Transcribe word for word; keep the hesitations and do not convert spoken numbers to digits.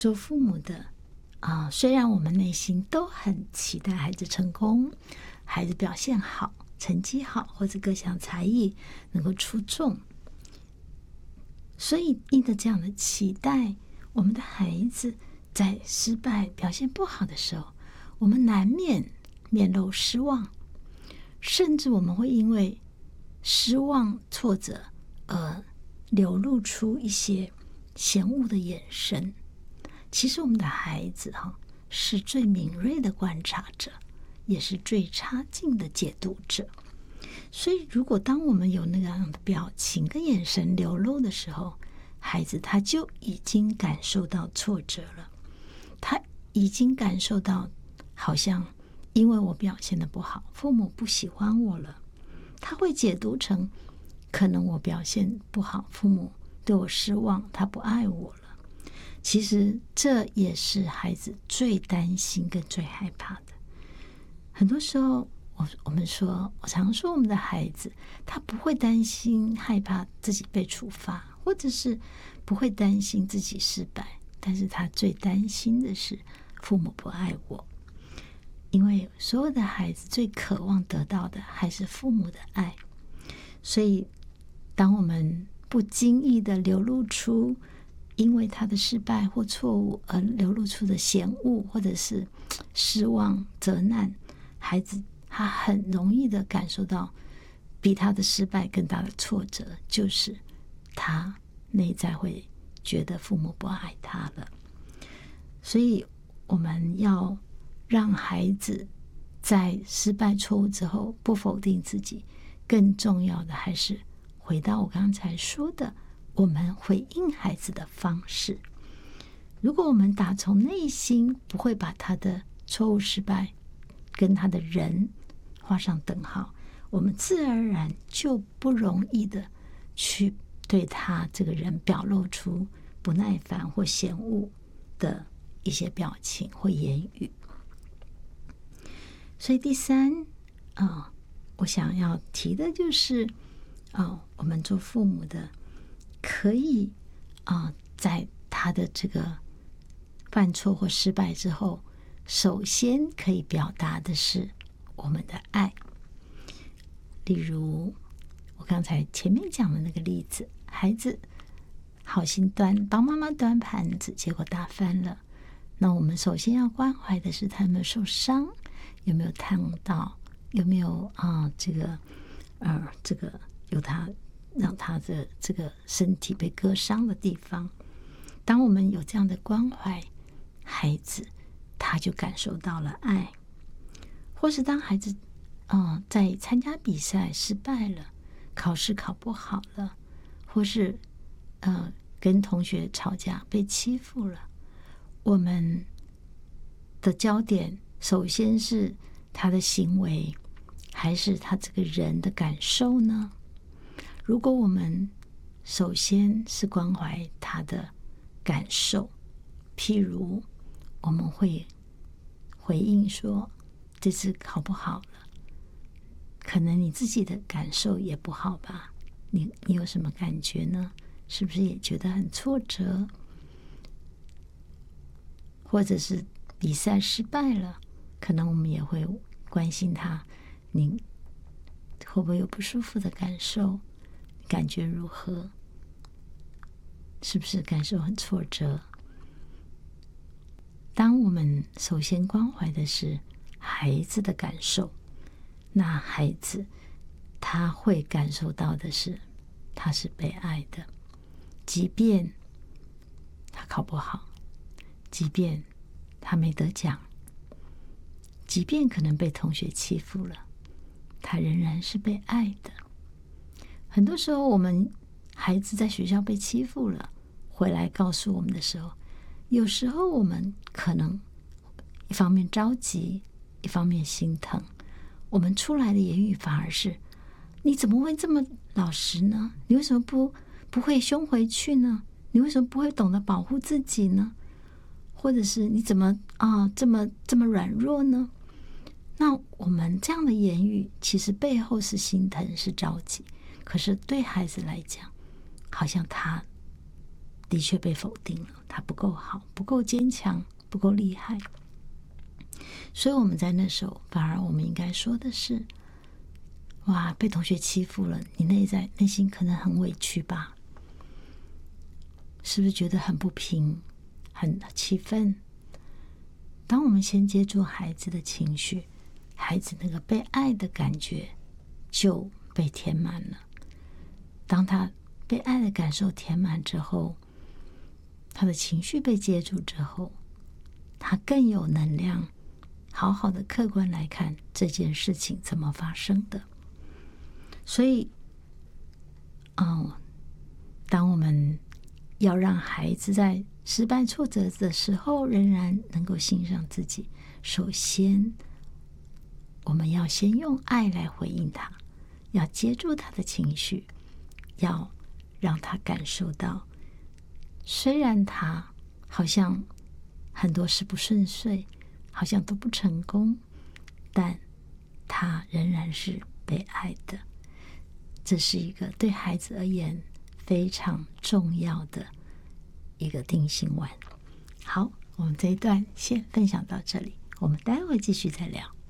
做父母的啊、呃，虽然我们内心都很期待孩子成功，孩子表现好，成绩好，或者各项才艺能够出众，所以因着这样的期待，我们的孩子在失败表现不好的时候，我们难免面露失望，甚至我们会因为失望挫折而流露出一些嫌恶的眼神。其实我们的孩子哈是最敏锐的观察者，也是最差劲的解读者。所以如果当我们有那样的表情跟眼神流露的时候，孩子他就已经感受到挫折了，他已经感受到好像因为我表现得不好，父母不喜欢我了，他会解读成可能我表现不好，父母对我失望，他不爱我了。其实这也是孩子最担心跟最害怕的。很多时候我我们说，我常说我们的孩子他不会担心害怕自己被处罚，或者是不会担心自己失败，但是他最担心的是父母不爱我。因为所有的孩子最渴望得到的还是父母的爱，所以当我们不经意的流露出因为他的失败或错误而流露出的嫌恶或者是失望责难，孩子他很容易的感受到比他的失败更大的挫折，就是他内在会觉得父母不爱他了。所以我们要让孩子在失败错误之后不否定自己，更重要的还是回到我刚才说的，我们回应孩子的方式。如果我们打从内心不会把他的错误失败跟他的人画上等号，我们自然而然就不容易的去对他这个人表露出不耐烦或嫌恶的一些表情或言语。所以第三啊、哦，我想要提的就是哦，我们做父母的可以啊、呃，在他的这个犯错或失败之后，首先可以表达的是我们的爱。例如我刚才前面讲的那个例子，孩子好心端帮妈妈端盘子，结果打翻了，那我们首先要关怀的是他有没有受伤，有没有烫到，有没有啊、呃、这个呃这个有他让他的这个身体被割伤的地方。当我们有这样的关怀，孩子他就感受到了爱。或是当孩子呃在参加比赛失败了，考试考不好了，或是呃跟同学吵架被欺负了，我们的焦点首先是他的行为，还是他这个人的感受呢？如果我们首先是关怀他的感受，譬如我们会回应说，这次考不好了，可能你自己的感受也不好吧，你你有什么感觉呢？是不是也觉得很挫折？或者是比赛失败了，可能我们也会关心他，你会不会有不舒服的感受？感觉如何？是不是感受很挫折？当我们首先关怀的是孩子的感受，那孩子他会感受到的是他是被爱的，即便他考不好，即便他没得奖，即便可能被同学欺负了，他仍然是被爱的。很多时候我们孩子在学校被欺负了，回来告诉我们的时候，有时候我们可能一方面着急，一方面心疼，我们出来的言语反而是，你怎么会这么老实呢？你为什么不不会凶回去呢？你为什么不会懂得保护自己呢？或者是你怎么啊这么这么软弱呢？那我们这样的言语其实背后是心疼，是着急，可是对孩子来讲，好像他的确被否定了，他不够好，不够坚强，不够厉害。所以我们在那时候，反而我们应该说的是，哇，被同学欺负了，你内在内心可能很委屈吧？是不是觉得很不平，很气愤？当我们先接住孩子的情绪，孩子那个被爱的感觉就被填满了。当他被爱的感受填满之后，他的情绪被接住之后，他更有能量好好的客观来看这件事情怎么发生的。所以哦，当我们要让孩子在失败挫折的时候仍然能够欣赏自己，首先我们要先用爱来回应他，要接住他的情绪，要让他感受到，虽然他好像很多事不顺遂，好像都不成功，但他仍然是被爱的。这是一个对孩子而言非常重要的一个定心丸。好，我们这一段先分享到这里，我们待会继续再聊。